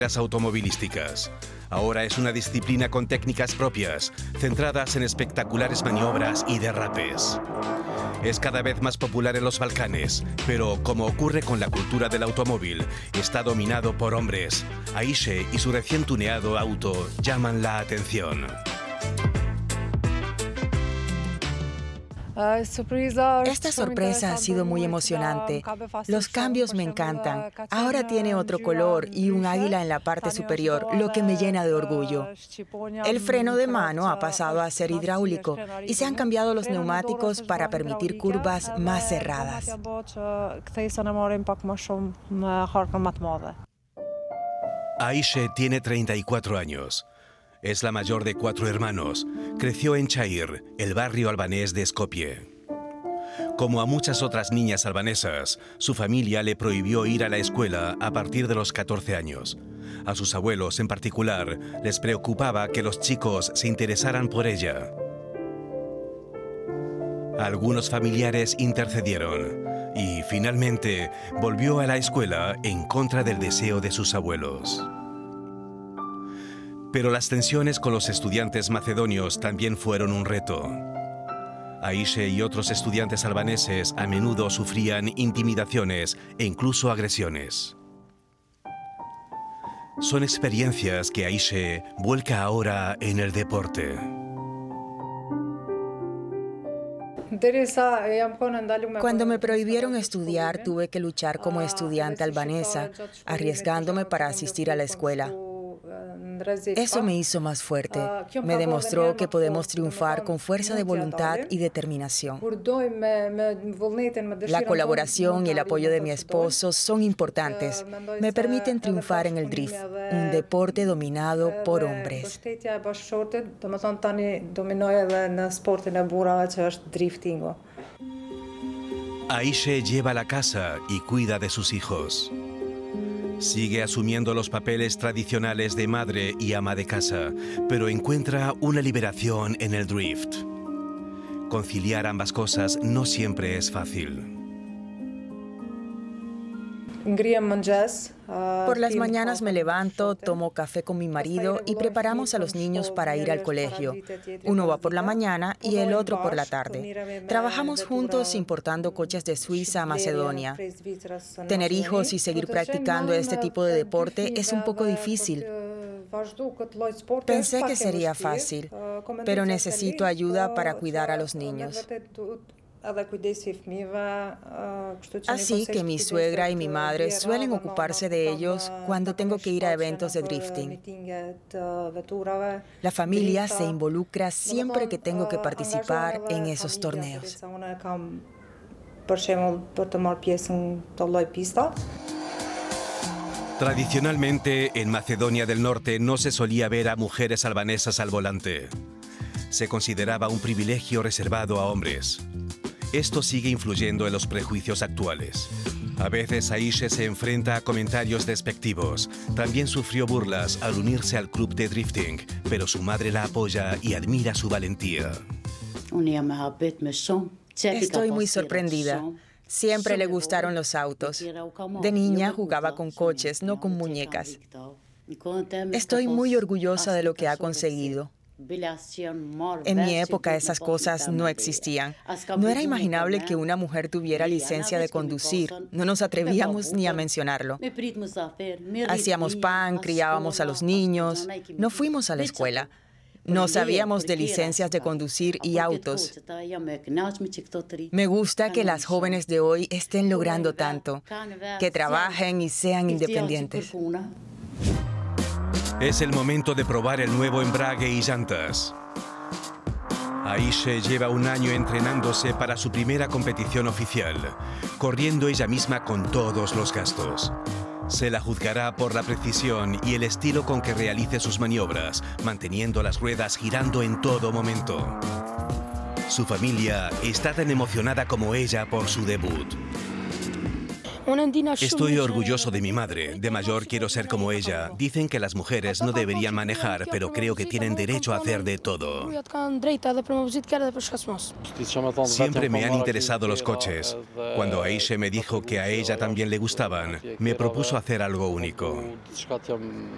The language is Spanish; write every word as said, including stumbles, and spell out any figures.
Las automovilísticas. Ahora es una disciplina con técnicas propias, centradas en espectaculares maniobras y derrapes. Es cada vez más popular en los Balcanes, pero como ocurre con la cultura del automóvil, está dominado por hombres. Ayşe y su recién tuneado auto llaman la atención. Esta sorpresa ha sido muy emocionante. Los cambios me encantan. Ahora tiene otro color y un águila en la parte superior, lo que me llena de orgullo. El freno de mano ha pasado a ser hidráulico y se han cambiado los neumáticos para permitir curvas más cerradas. Ayşe tiene treinta y cuatro años. Es la mayor de cuatro hermanos. Creció en Çayır, el barrio albanés de Skopje. Como a muchas otras niñas albanesas, su familia le prohibió ir a la escuela a partir de los catorce años. A sus abuelos, en particular, les preocupaba que los chicos se interesaran por ella. Algunos familiares intercedieron y, finalmente, volvió a la escuela en contra del deseo de sus abuelos. Pero las tensiones con los estudiantes macedonios también fueron un reto. Ayşe y otros estudiantes albaneses a menudo sufrían intimidaciones e incluso agresiones. Son experiencias que Ayşe vuelca ahora en el deporte. Cuando me prohibieron estudiar, tuve que luchar como estudiante albanesa, arriesgándome para asistir a la escuela. Eso me hizo más fuerte. Me demostró que podemos triunfar con fuerza de voluntad y determinación. La colaboración y el apoyo de mi esposo son importantes. Me permiten triunfar en el drift, un deporte dominado por hombres. Ayşe lleva la casa y cuida de sus hijos. Sigue asumiendo los papeles tradicionales de madre y ama de casa, pero encuentra una liberación en el drift. Conciliar ambas cosas no siempre es fácil. Por las mañanas me levanto, tomo café con mi marido y preparamos a los niños para ir al colegio. Uno va por la mañana y el otro por la tarde. Trabajamos juntos importando coches de Suiza a Macedonia. Tener hijos y seguir practicando este tipo de deporte es un poco difícil. Pensé que sería fácil, pero necesito ayuda para cuidar a los niños. Así que mi suegra y mi madre suelen ocuparse de ellos cuando tengo que ir a eventos de drifting. La familia se involucra siempre que tengo que participar en esos torneos. Tradicionalmente, en Macedonia del Norte no se solía ver a mujeres albanesas al volante. Se consideraba un privilegio reservado a hombres. Esto sigue influyendo en los prejuicios actuales. A veces Ayşe se enfrenta a comentarios despectivos. También sufrió burlas al unirse al club de drifting, pero su madre la apoya y admira su valentía. Estoy muy sorprendida. Siempre le gustaron los autos. De niña jugaba con coches, no con muñecas. Estoy muy orgullosa de lo que ha conseguido. En mi época esas cosas no existían. No era imaginable que una mujer tuviera licencia de conducir. No nos atrevíamos ni a mencionarlo. Hacíamos pan, criábamos a los niños. No fuimos a la escuela. No sabíamos de licencias de conducir y autos. Me gusta que las jóvenes de hoy estén logrando tanto, que trabajen y sean independientes. Es el momento de probar el nuevo embrague y llantas. Ayşe lleva un año entrenándose para su primera competición oficial, corriendo ella misma con todos los gastos. Se la juzgará por la precisión y el estilo con que realice sus maniobras, manteniendo las ruedas girando en todo momento. Su familia está tan emocionada como ella por su debut. Estoy orgulloso de mi madre. De mayor quiero ser como ella. Dicen que las mujeres no deberían manejar, pero creo que tienen derecho a hacer de todo. Siempre me han interesado los coches. Cuando Ayşe me dijo que a ella también le gustaban, me propuso hacer algo único.